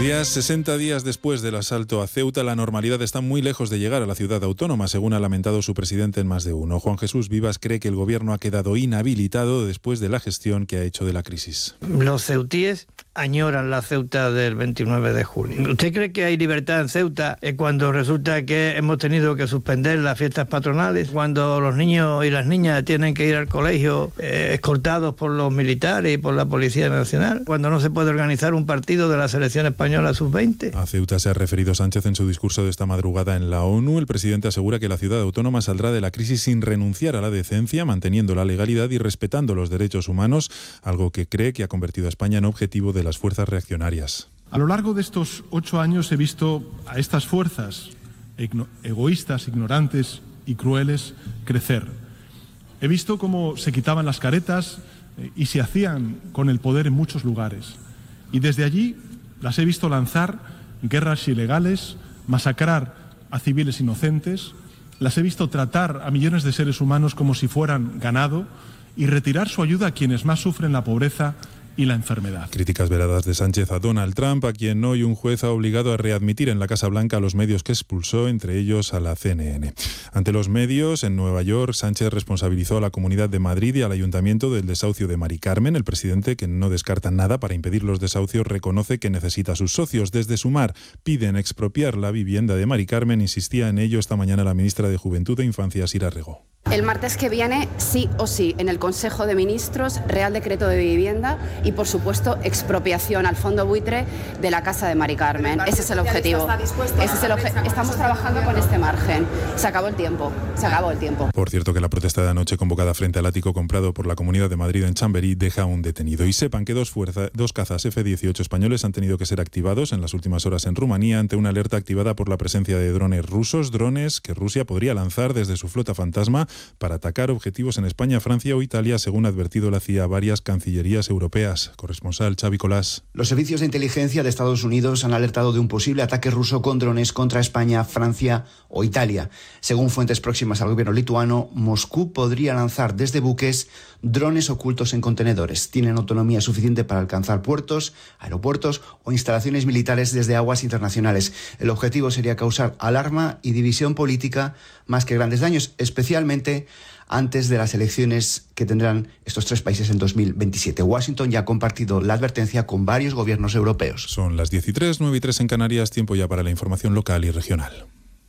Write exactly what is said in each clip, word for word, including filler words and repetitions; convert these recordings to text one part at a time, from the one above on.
días. sesenta días después del asalto a Ceuta, la normalidad está muy lejos de llegar a la ciudad autónoma, según ha lamentado su presidente en Más de Uno. Juan Jesús Vivas cree que el gobierno ha quedado inhabilitado después de la gestión que ha hecho de la crisis. Los ceutíes añoran la Ceuta del veintinueve de junio. ¿Usted cree que hay libertad en Ceuta cuando resulta que hemos tenido que suspender las fiestas patronales, cuando los niños y las niñas tienen que ir al colegio eh, escoltados por los militares y por la Policía Nacional, cuando no se puede organizar un partido de la selección española sub veinte? A Ceuta se ha referido Sánchez en su discurso de esta madrugada en la ONU. El presidente asegura que la ciudad autónoma saldrá de la crisis sin renunciar a la decencia, manteniendo la legalidad y respetando los derechos humanos, algo que cree que ha convertido a España en objetivo de las fuerzas reaccionarias. A lo largo de estos ocho años he visto a estas fuerzas egoístas, ignorantes y crueles crecer. He visto cómo se quitaban las caretas y se hacían con el poder en muchos lugares. Y desde allí las he visto lanzar guerras ilegales, masacrar a civiles inocentes, las he visto tratar a millones de seres humanos como si fueran ganado y retirar su ayuda a quienes más sufren la pobreza y la enfermedad. Críticas veladas de Sánchez a Donald Trump, a quien hoy un juez ha obligado a readmitir en la Casa Blanca a los medios que expulsó, entre ellos a la C N N. Ante los medios, en Nueva York, Sánchez responsabilizó a la Comunidad de Madrid y al Ayuntamiento del desahucio de Mari Carmen. El presidente, que no descarta nada para impedir los desahucios, reconoce que necesita a sus socios. Desde Sumar piden expropiar la vivienda de Mari Carmen. Insistía en ello esta mañana la ministra de Juventud e Infancia, Sira Rego. El martes que viene, sí o sí, en el Consejo de Ministros, Real Decreto de Vivienda y, por supuesto, expropiación al fondo buitre de la casa de Mari Carmen. Ese es el objetivo. Ese es el obje- Estamos trabajando con este margen. Se acabó el tiempo. Se acabó el tiempo. Por cierto, que la protesta de anoche convocada frente al ático comprado por la Comunidad de Madrid en Chamberí deja un detenido. Y sepan que dos, fuerza, dos cazas F dieciocho españoles han tenido que ser activados en las últimas horas en Rumanía ante una alerta activada por la presencia de drones rusos, drones que Rusia podría lanzar desde su flota fantasma para atacar objetivos en España, Francia o Italia, según ha advertido la C I A a varias cancillerías europeas. Corresponsal Xavi Colás. Los servicios de inteligencia de Estados Unidos han alertado de un posible ataque ruso con drones contra España, Francia o Italia. Según fuentes próximas al gobierno lituano, Moscú podría lanzar desde buques drones ocultos en contenedores. Tienen autonomía suficiente para alcanzar puertos, aeropuertos o instalaciones militares desde aguas internacionales. El objetivo sería causar alarma y división política más que grandes daños, especialmente antes de las elecciones que tendrán estos tres países en dos mil veintisiete. Washington ya ha compartido la advertencia con varios gobiernos europeos. Son las diez y tres, nueve y tres en Canarias, tiempo ya para la información local y regional.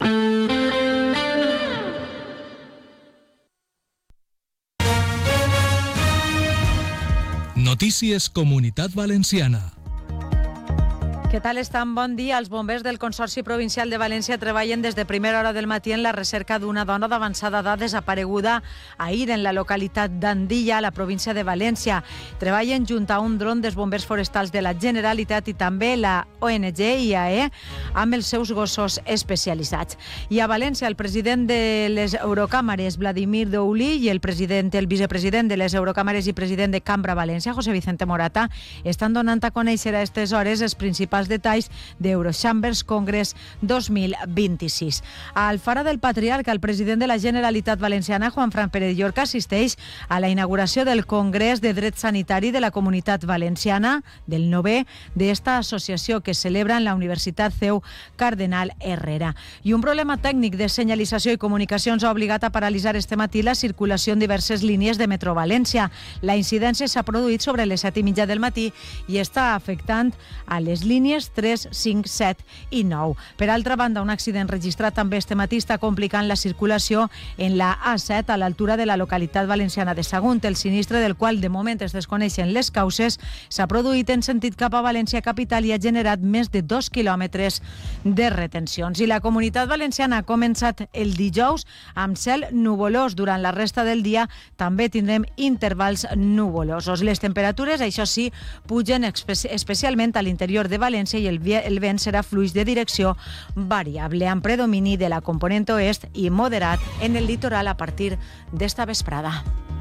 Notícies Comunitat Valenciana. Què tal estan? Bon dia. Els bombers del Consorci Provincial de València treballen des de primera hora del matí en la recerca d'una dona d'avançada edat desapareguda ahir en la localitat d'Andilla, a la província de València. Treballen junt a un dron dels bombers forestals de la Generalitat i també la O N G I A E amb els seus gossos especialitzats. I a València, el president de les Eurocàmeres, Vladimir Douli, i el president, el vicepresident de les Eurocàmeres i president de Cambra València, José Vicente Morata, estan donant a conèixer a aquestes hores els principals detalls d'Eurochambers Congress dos mil vint-i-sis. A Alfara del Patriarca, el president de la Generalitat Valenciana, Juan Fran Pérez Llorca, assisteix a la inauguració del Congrés de Dret Sanitari de la Comunitat Valenciana, del novè d'esta associació que celebra en la Universitat C E U Cardenal Herrera. I un problema tècnic de senyalització i comunicacions ha obligat a paralitzar este matí la circulació en diverses línies de Metro València. La incidència s'ha produït sobre les set i mitja del matí i està afectant a les línies tres, cinc, set i nou. Per altra banda, un accident registrat també este matí està complicant la circulació en la A set a l'altura de la localitat valenciana de Sagunt. El sinistre, del qual de moment es desconeixen les causes, s'ha produït en sentit cap a València capital i ha generat més de dos quilòmetres de retencions. I la Comunitat Valenciana ha començat el dijous amb cel nuvolós. Durant la resta del dia també tindrem intervals nuvolosos. Les temperatures, això sí, pugen espe- especialment a l'interior de València i el, el vent serà fluix de direcció variable, amb predomini de la component oest i moderat en el litoral a partir d'esta vesprada.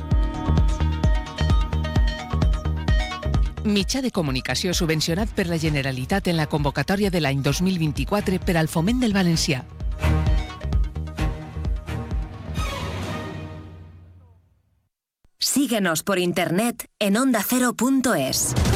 Mitjà de comunicació subvencionat per la Generalitat en la convocatòria de l'any dos mil vint-i-quatre per al foment del valencià. Síguenos por internet en onda cero punto es.